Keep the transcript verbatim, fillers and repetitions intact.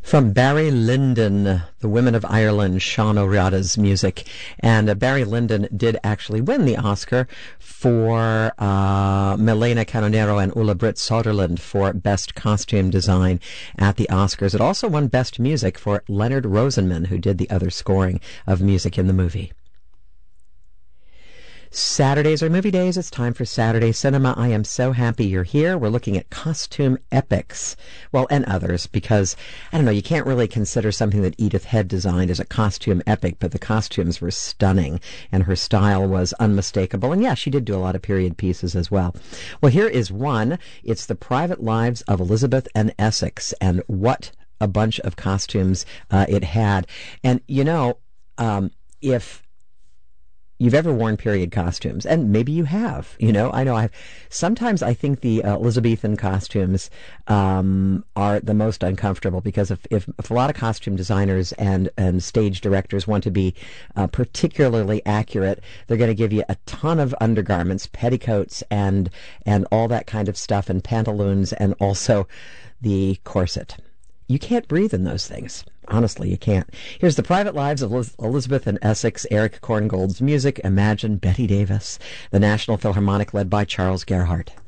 From Barry Lyndon, The Women of Ireland, Sean O'Riordan's music. And uh, Barry Lyndon did actually win the Oscar for uh, Milena Canonero and Ulla Britt Soderlund for Best Costume Design at the Oscars. It also won Best Music for Leonard Rosenman, who did the other scoring of music in the movie. Saturdays are movie days. It's time for Saturday Cinema. I am so happy you're here. We're looking at costume epics. Well, and others, because, I don't know, you can't really consider something that Edith Head designed as a costume epic, but the costumes were stunning, and her style was unmistakable. And yeah, she did do a lot of period pieces as well. Well, here is one. It's The Private Lives of Elizabeth and Essex, and what a bunch of costumes uh, it had. And, you know, um, if you've ever worn period costumes, and maybe you have, you know, I know I've, sometimes I think the uh, Elizabethan costumes um, are the most uncomfortable, because if, if, if a lot of costume designers and, and stage directors want to be uh, particularly accurate, they're going to give you a ton of undergarments, petticoats, and, and all that kind of stuff, and pantaloons, and also the corset. You can't breathe in those things. Honestly, you can't. Here's The Private Lives of Liz- Elizabeth and Essex, Eric Korngold's music, Imagine, Betty Davis, the National Philharmonic led by Charles Gerhardt.